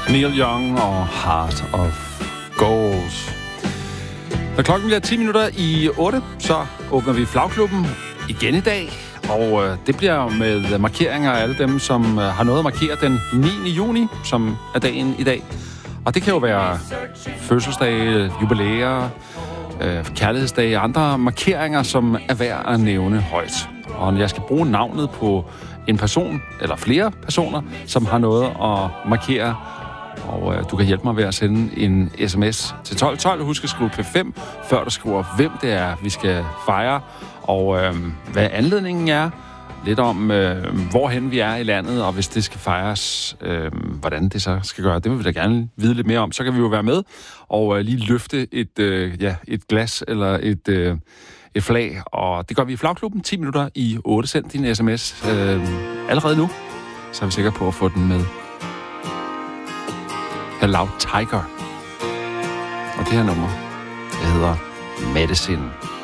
Neil Young og Heart of Gold. Når klokken bliver 10 minutter i 8, så åbner vi Flagklubben igen i dag. Og det bliver med markeringer af alle dem, som har noget at markere den 9. juni, som er dagen i dag. Og det kan jo være fødselsdage, jubilæer, kærlighedsdage og andre markeringer, som er værd at nævne højt. Og jeg skal bruge navnet på en person, eller flere personer, som har noget at markere. Og du kan hjælpe mig ved at sende en sms til 1212. Husk at skrive P5, før du skriver, hvem det er, vi skal fejre. Og hvad anledningen er. Lidt om, hvorhen vi er i landet, og hvis det skal fejres, hvordan det så skal gøre. Det vil vi da gerne vide lidt mere om. Så kan vi jo være med og lige løfte et glas eller et flag. Og det gør vi i Flagklubben 10 minutter i 8. Send din sms allerede nu. Så er vi sikre på at få den med. Hello Tiger. Og det her nummer, det hedder Medicine.